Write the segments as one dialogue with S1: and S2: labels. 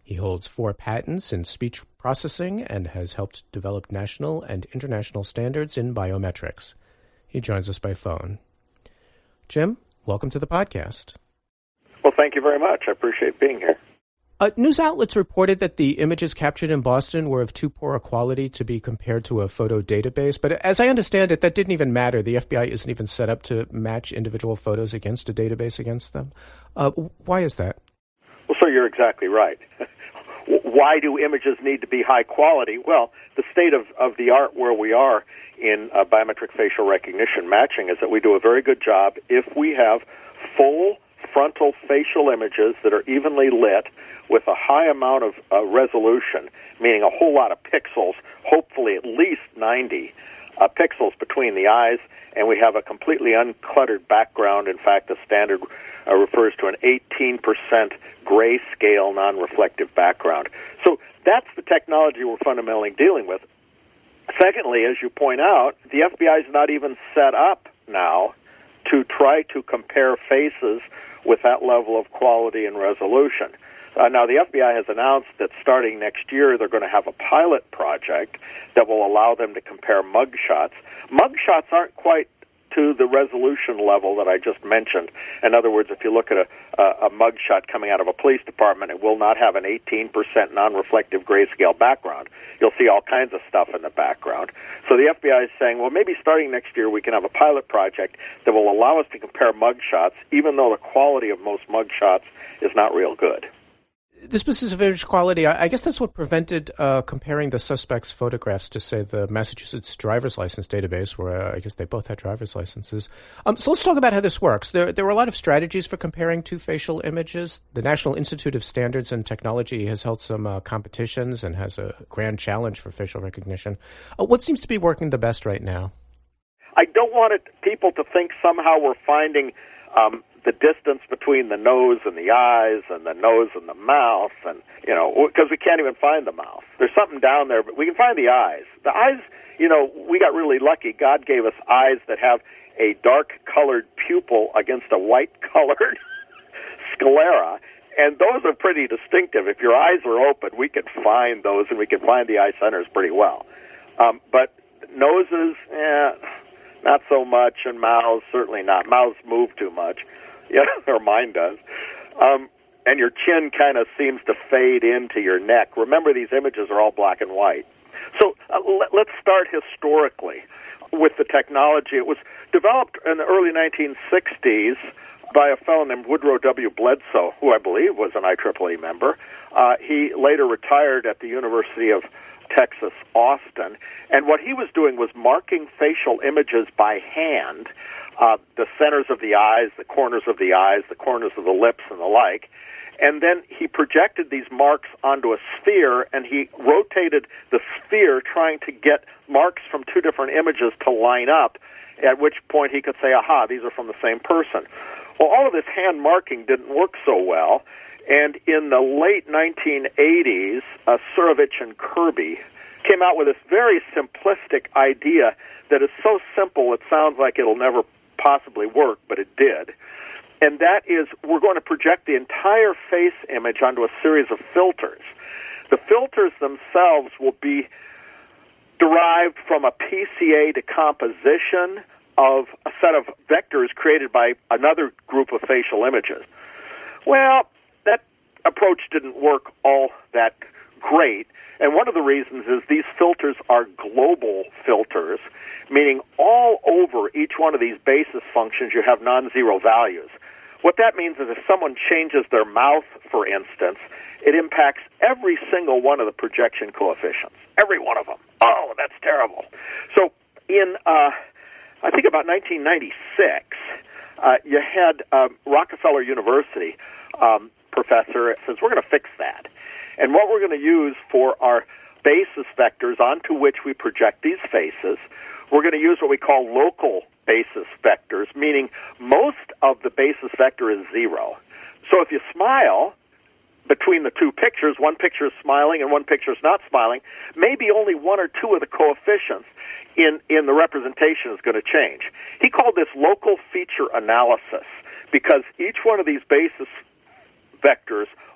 S1: He holds 4 patents in speech processing and has helped develop national and international standards in biometrics. He joins us by phone. Jim, welcome to the podcast.
S2: Well, thank you very much. I appreciate being here.
S1: News outlets reported that the images captured in Boston were of too poor a quality to be compared to a photo database. But as I understand it, that didn't even matter. The FBI isn't even set up to match individual photos against a database against them. Why is that?
S2: Well, so you're exactly right. Why do images need to be high quality? Well, the state of the art where we are in biometric facial recognition matching is that we do a very good job if we have full frontal facial images that are evenly lit with a high amount of resolution, meaning a whole lot of pixels, hopefully at least 90 pixels between the eyes, and we have a completely uncluttered background. In fact, the standard refers to an 18% grayscale non-reflective background. So that's the technology we're fundamentally dealing with. Secondly, as you point out, the FBI is not even set up now to try to compare faces with that level of quality and resolution. Now, the FBI has announced that starting next year, they're going to have a pilot project that will allow them to compare mugshots. Mugshots aren't quite to the resolution level that I just mentioned. In other words, if you look at a mugshot coming out of a police department, it will not have an 18% non-reflective grayscale background. You'll see all kinds of stuff in the background. So the FBI is saying, well, maybe starting next year we can have a pilot project that will allow us to compare mugshots, even though the quality of most mugshots is not real good.
S1: This business of image quality, I guess that's what prevented comparing the suspect's photographs to, say, the Massachusetts driver's license database, where I guess they both had driver's licenses. So let's talk about how this works. There were a lot of strategies for comparing two facial images. The National Institute of Standards and Technology has held some competitions and has a grand challenge for facial recognition. What seems to be working the best right now?
S2: I don't want people to think somehow we're finding the distance between the nose and the eyes and the nose and the mouth, and, because we can't even find the mouth. There's something down there, but we can find the eyes. The eyes, we got really lucky. God gave us eyes that have a dark-colored pupil against a white-colored sclera, and those are pretty distinctive. If your eyes are open, we can find those, and we can find the eye centers pretty well. But noses, not so much, and mouths, certainly not. Mouths move too much. Yeah, or mine does. And your chin kind of seems to fade into your neck. Remember, these images are all black and white. So let's start historically with the technology. It was developed in the early 1960s by a fellow named Woodrow W. Bledsoe, who I believe was an IEEE member. He later retired at the University of Texas, Austin. And what he was doing was marking facial images by hand, the centers of the eyes, the corners of the eyes, the corners of the lips, and the like. And then he projected these marks onto a sphere, and he rotated the sphere trying to get marks from two different images to line up, at which point he could say, aha, these are from the same person. Well, all of this hand marking didn't work so well, and in the late 1980s, Surovich and Kirby came out with this very simplistic idea that is so simple it sounds like it'll never possibly work, but it did. And that is, we're going to project the entire face image onto a series of filters. The filters themselves will be derived from a PCA decomposition of a set of vectors created by another group of facial images. Well, that approach didn't work all that great, and one of the reasons is these filters are global filters, meaning all over each one of these basis functions you have non-zero values. What that means is if someone changes their mouth, for instance, it impacts every single one of the projection coefficients, every one of them. Oh, that's terrible. So in, I think about 1996, you had Rockefeller University professor says, we're going to fix that. And what we're going to use for our basis vectors onto which we project these faces, we're going to use what we call local basis vectors, meaning most of the basis vector is 0. So if you smile between the two pictures, one picture is smiling and one picture is not smiling, maybe only one or two of the coefficients in the representation is going to change. He called this local feature analysis because each one of these basis vectors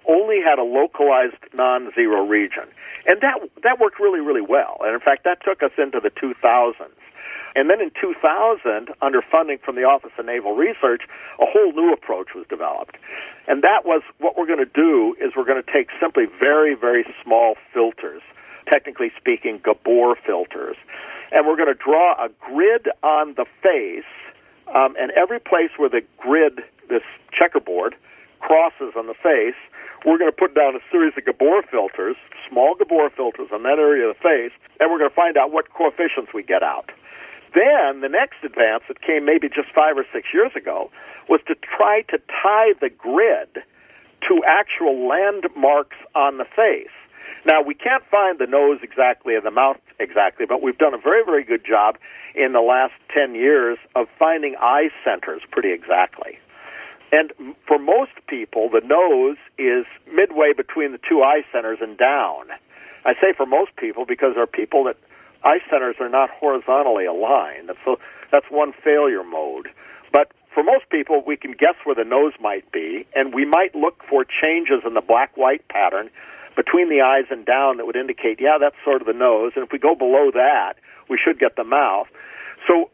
S2: only had a localized non-zero region. And that worked really, really well. And in fact, that took us into the 2000s. And then in 2000, under funding from the Office of Naval Research, a whole new approach was developed. And that was, what we're going to do is we're going to take simply very, very small filters, technically speaking, Gabor filters, and we're going to draw a grid on the face, and every place where the grid, this checkerboard, crosses on the face, we're going to put down a series of Gabor filters, small Gabor filters on that area of the face, and we're going to find out what coefficients we get out. Then the next advance that came maybe just 5 or 6 years ago was to try to tie the grid to actual landmarks on the face. Now, we can't find the nose exactly and the mouth exactly, but we've done a very, very good job in the last 10 years of finding eye centers pretty exactly. And for most people, the nose is midway between the two eye centers and down. I say for most people because there are people that eye centers are not horizontally aligned. So that's one failure mode. But for most people, we can guess where the nose might be, and we might look for changes in the black-white pattern between the eyes and down that would indicate, yeah, that's sort of the nose. And if we go below that, we should get the mouth. So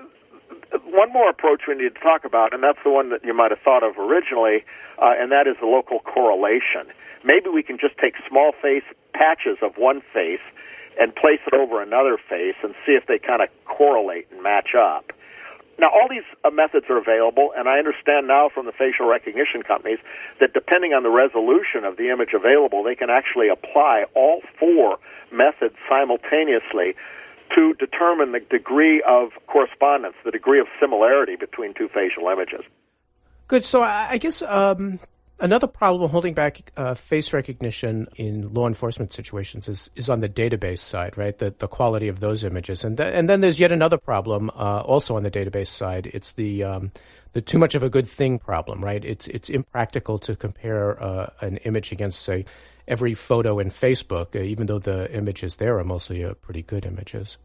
S2: one more approach we need to talk about, and that's the one that you might have thought of originally, and that is the local correlation. Maybe we can just take small face patches of one face and place it over another face and see if they kind of correlate and match up. Now, all these methods are available, and I understand now from the facial recognition companies that depending on the resolution of the image available, they can actually apply all 4 methods simultaneously to determine the degree of correspondence, the degree of similarity between 2 facial images.
S1: Good. So I guess another problem holding back face recognition in law enforcement situations is on the database side, right? The quality of those images, and then there's yet another problem also on the database side. It's the too much of a good thing problem, right? It's impractical to compare an image against, say, every photo in Facebook, even though the images there are mostly pretty good images.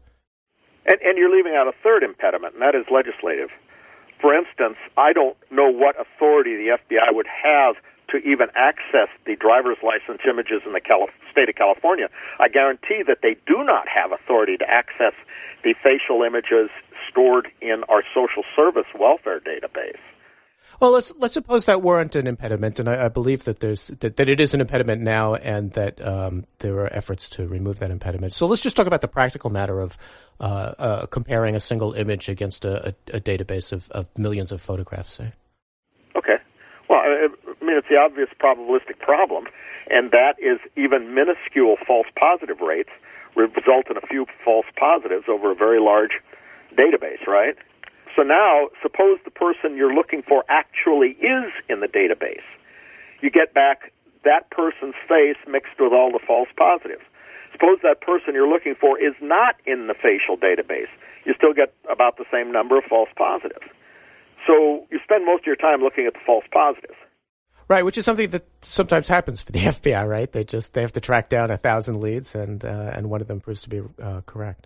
S2: And you're leaving out a third impediment, and that is legislative. For instance, I don't know what authority the FBI would have to even access the driver's license images in the state of California. I guarantee that they do not have authority to access the facial images stored in our social service welfare database.
S1: Well, let's suppose that weren't an impediment, and I believe that that it is an impediment now, and that there are efforts to remove that impediment. So let's just talk about the practical matter of comparing a single image against a database of millions of photographs, say.
S2: Okay. Well, I mean, it's the obvious probabilistic problem, and that is even minuscule false positive rates result in a few false positives over a very large database, right? So now, suppose the person you're looking for actually is in the database. You get back that person's face mixed with all the false positives. Suppose that person you're looking for is not in the facial database. You still get about the same number of false positives. So you spend most of your time looking at the false positives.
S1: Right, which is something that sometimes happens for the FBI, right? They have to track down 1,000 leads, and one of them proves to be correct.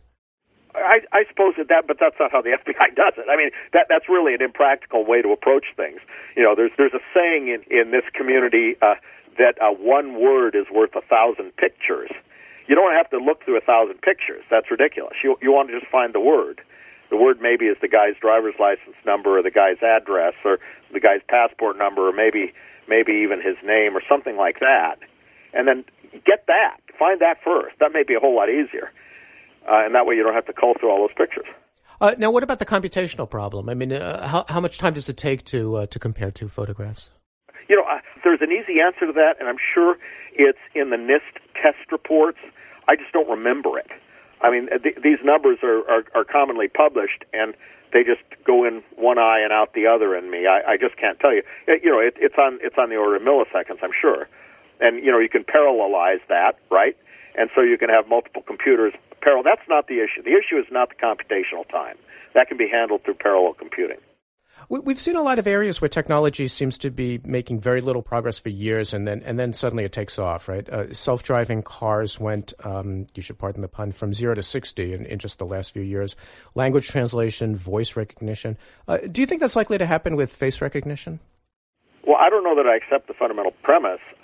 S2: I suppose but that's not how the FBI does it. I mean, that's really an impractical way to approach things. You know, there's a saying in this community that one word is worth 1,000 pictures. You don't have to look through 1,000 pictures. That's ridiculous. You want to just find the word. The word maybe is the guy's driver's license number, or the guy's address, or the guy's passport number, or maybe even his name, or something like that. And then get that. Find that first. That may be a whole lot easier. And that way you don't have to cull through all those pictures.
S1: Now, what about the computational problem? I mean, how much time does it take to compare 2 photographs?
S2: You know, there's an easy answer to that, and I'm sure it's in the NIST test reports. I just don't remember it. I mean, these numbers are commonly published, and they just go in one eye and out the other in me. I just can't tell you. You know, it's on the order of milliseconds, I'm sure. And, you know, you can parallelize that, right? And so you can have multiple computers parallel. That's not the issue. The issue is not the computational time. That can be handled through parallel computing.
S1: We've seen a lot of areas where technology seems to be making very little progress for years, and then suddenly it takes off, right? Self-driving cars went, you should pardon the pun, from 0 to 60 in just the last few years. Language translation, voice recognition. Do you think that's likely to happen with face recognition?
S2: Well, I don't know that I accept the fundamental premise.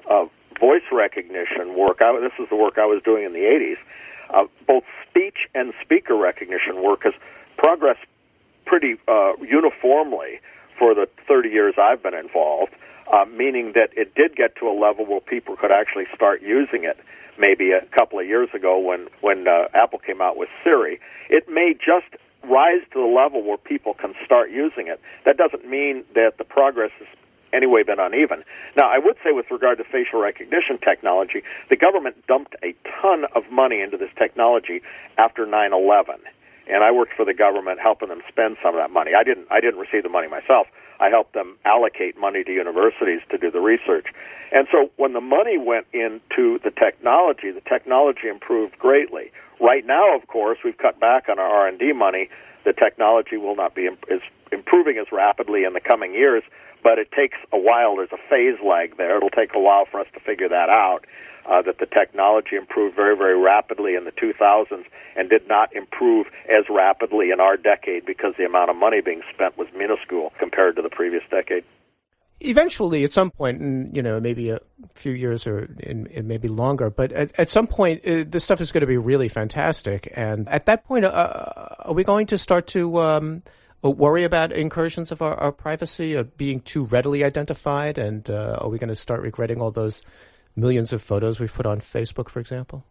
S2: voice recognition work, this is the work I was doing in the 80s, both speech and speaker recognition work has progressed pretty uniformly for the 30 years I've been involved, meaning that it did get to a level where people could actually start using it maybe a couple of years ago when Apple came out with Siri. It may just rise to the level where people can start using it. That doesn't mean that the progress has anyway been uneven. Now, I would say with regard to facial recognition technology, the government dumped a ton of money into this technology after 9/11, and I worked for the government helping them spend some of that money. I didn't receive the money myself. I helped them allocate money to universities to do the research. And so when the money went into the technology improved greatly. Right now, of course, we've cut back on our R&D money. The technology will not be improving as rapidly in the coming years, but it takes a while. There's a phase lag there. It'll take a while for us to figure that out, that the technology improved very, very rapidly in the 2000s and did not improve as rapidly in our decade because the amount of money being spent was minuscule compared to the previous decade.
S1: Eventually, at some point, in maybe a few years or maybe longer, but at some point, this stuff is going to be really fantastic. And at that point, are we going to start to worry about incursions of our privacy, of being too readily identified? And are we going to start regretting all those millions of photos we've put on Facebook, for example?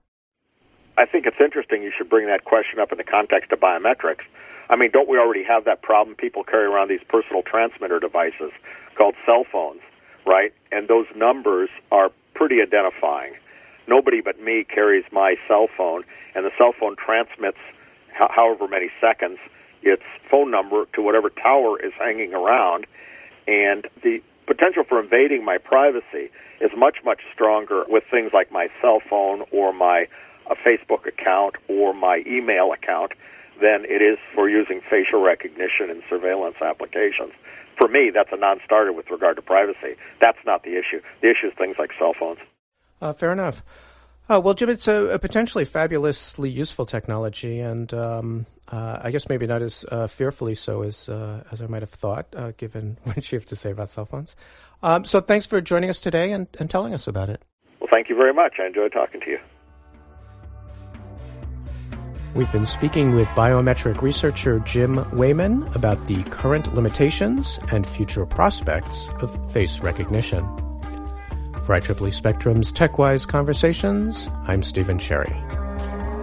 S2: I think it's interesting you should bring that question up in the context of biometrics. I mean, don't we already have that problem? People carry around these personal transmitter devices called cell phones, right? And those numbers are pretty identifying. Nobody but me carries my cell phone, and the cell phone transmits however many seconds its phone number to whatever tower is hanging around, and the potential for invading my privacy is much, much stronger with things like my cell phone or my Facebook account or my email account than it is for using facial recognition in surveillance applications. For me, that's a non-starter with regard to privacy. That's not the issue. The issue is things like cell phones.
S1: Fair enough. Well, Jim, it's a potentially fabulously useful technology, and I guess maybe not as fearfully so as I might have thought, given what you have to say about cell phones. So thanks for joining us today and telling us about it.
S2: Well, thank you very much. I enjoyed talking to you.
S1: We've been speaking with biometric researcher Jim Wayman about the current limitations and future prospects of face recognition. For IEEE Spectrum's TechWise Conversations, I'm Stephen Cherry.